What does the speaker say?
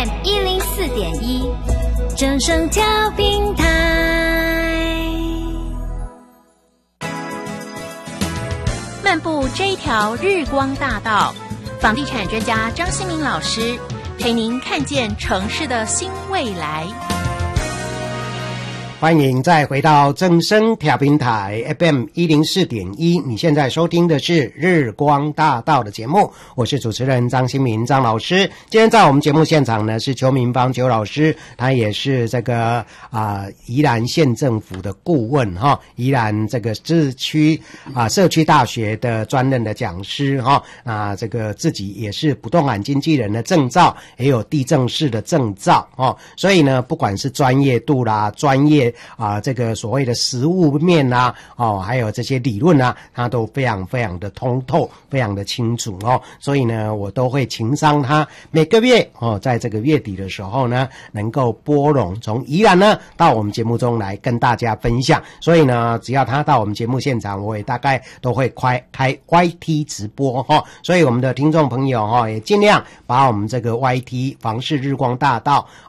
FM 104.1，正声调频台。漫步这一条日光大道，房地产专家张新民老师陪您看见城市的新未来。 欢迎再回到正声调频台 FM 104.1，你现在收听的是日光大道的节目，我是主持人张新民张老师。今天在我们节目现场呢是邱明芳邱老师，他也是这个宜兰县政府的顾问哈，宜兰这个社区大学的专任的讲师哈，这个自己也是不动产经纪人的证照，也有地政士的证照哦，所以呢不管是专业度啦，专业这个所谓的实务面啊，还有这些理论啊，他都非常非常的通透，非常的清楚哦。所以呢，我都会情商他每个月在这个月底的时候呢，能够拨冗从宜兰呢到我们节目中来跟大家分享。所以呢，只要他到我们节目现场，我也大概都会开 YT 直播哈。所以我们的听众朋友也尽量把我们这个 YT 房市日光大道